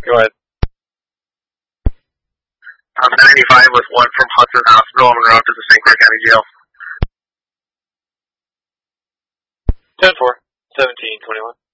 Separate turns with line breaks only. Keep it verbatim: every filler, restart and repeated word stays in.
Go ahead.
I'm nine eighty-five with one from Hudson Hospital on the route to the Saint Clair County Jail.
ten four, seventeen twenty-one.